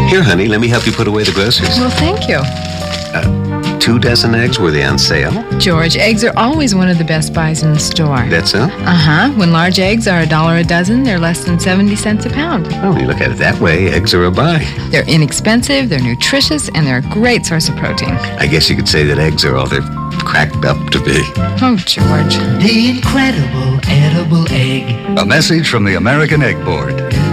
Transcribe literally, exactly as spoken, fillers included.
Here, honey, let me help you put away the groceries. Well, thank you. Uh, two dozen eggs, were they on sale? George, eggs are always one of the best buys in the store. That's so? Uh-huh. When large eggs are a dollar a dozen, they're less than seventy cents a pound. Oh, when you look at it that way, eggs are a buy. They're inexpensive, they're nutritious, and they're a great source of protein. I guess you could say that eggs are all they're cracked up to be. Oh, George. The incredible edible egg. A message from the American Egg Board.